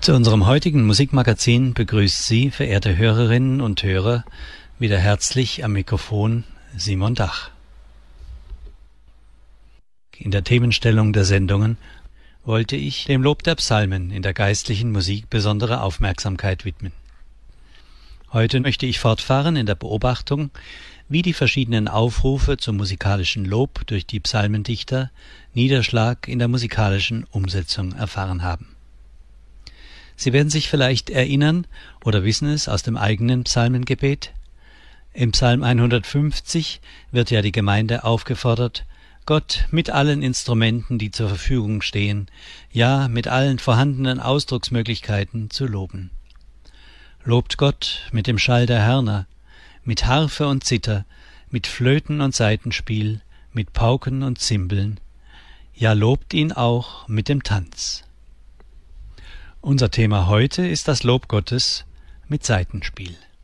Zu unserem heutigen Musikmagazin begrüßt Sie, verehrte Hörerinnen und Hörer, wieder herzlich am Mikrofon Simon Dach. In der Themenstellung der Sendungen wollte ich dem Lob der Psalmen in der geistlichen Musik besondere Aufmerksamkeit widmen. Heute möchte ich fortfahren in der Beobachtung, wie die verschiedenen Aufrufe zum musikalischen Lob durch die Psalmendichter Niederschlag in der musikalischen Umsetzung erfahren haben. Sie werden sich vielleicht erinnern oder wissen es aus dem eigenen Psalmengebet. Im Psalm 150 wird ja die Gemeinde aufgefordert, Gott mit allen Instrumenten, die zur Verfügung stehen, ja mit allen vorhandenen Ausdrucksmöglichkeiten zu loben. Lobt Gott mit dem Schall der Hörner, mit Harfe und Zither, mit Flöten und Saitenspiel, mit Pauken und Zimbeln, ja lobt ihn auch mit dem Tanz. Unser Thema heute ist das Lob Gottes mit Saitenspiel.